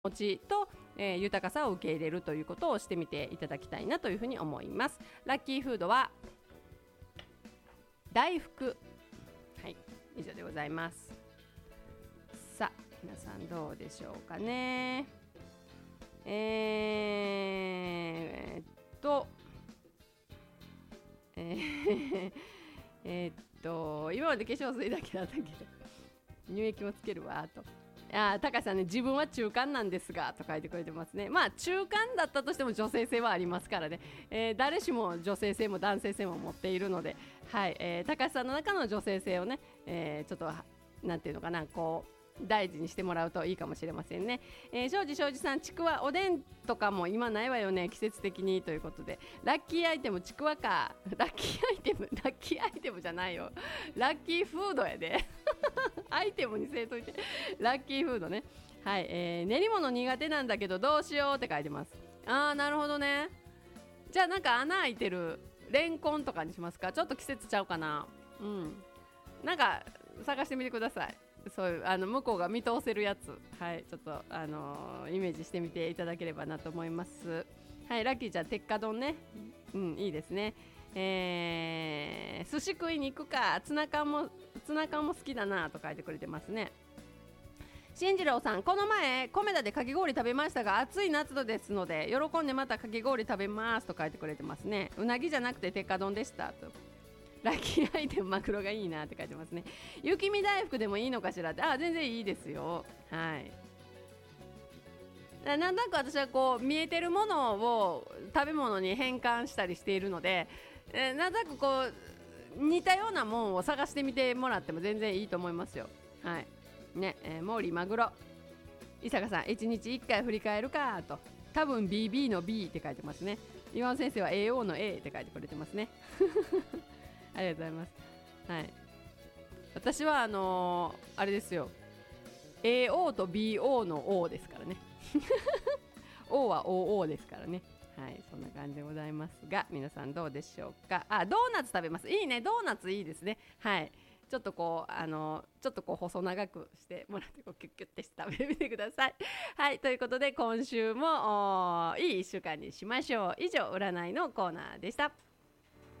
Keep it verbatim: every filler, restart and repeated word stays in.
持ちと、えー、豊かさを受け入れるということをしてみていただきたいなというふうに思います。ラッキーフードは大福。はい、以上でございます。さあ皆さんどうでしょうかね。えー、っとえー、えーっと今まで化粧水だけだったけど乳液もつけるわと。あ、高橋さんね、自分は中間なんですがと書いてくれてますね。まあ中間だったとしても女性性はありますからね、えー、誰しも女性性も男性性も持っているので、はい、えー、高橋さんの中の女性性をね、えー、ちょっとなんていうのかな、こう大事にしてもらうといいかもしれませんね。えー、庄司庄司さん、ちくわおでんとかも今ないわよね、季節的にということで、ラッキーアイテムちくわか。ラッキーアイテムラッキーアイテムじゃないよ、ラッキーフードやでアイテムにせえといてラッキーフードね。はい、えー、練り物苦手なんだけどどうしようって書いてます。あー、なるほどね。じゃあなんか穴開いてるレンコンとかにしますか。ちょっと季節ちゃうかな。うん、なんか探してみてください。そういうあの向こうが見通せるやつ、はい、ちょっと、あのー、イメージしてみていただければなと思います。はい、ラッキーちゃん、鉄火丼ね、うん、いいですね。えー、寿司食いに行くか。ツナ缶もツナ缶も好きだなと書いてくれてますね。進次郎さん、この前米田でかき氷食べましたが暑い夏度ですので喜んでまたかき氷食べますと書いてくれてますね。うなぎじゃなくて鉄火丼でしたと。ラッキーアイテムマグロがいいなって書いてますね。雪見大福でもいいのかしらって。あ、全然いいですよ。はい、なんとなく私はこう見えてるものを食べ物に変換したりしているので、えー、なんとなくこう似たようなもんを探してみてもらっても全然いいと思いますよ。はいね、えー、モーリーマグロ。伊坂さん、いちにちいっかい振り返るかと。多分 ビービー の ビー って書いてますね。岩尾先生は エーオー の エー って書いてくれてますねありがとうございます。はい、私はあのー、あれですよ、 エーオー と ビーオー の O ですからねO は オーオー ですからね。はい、そんな感じでございますが、皆さんどうでしょうか。あ、ドーナツ食べます。いいね、ドーナツいいですね。はい、ちょっとこうあのちょっとこう細長くしてもらってこうキュッキュッてして食べてみてください。はい、ということで今週もいいいっしゅうかんにしましょう。以上、占いのコーナーでした。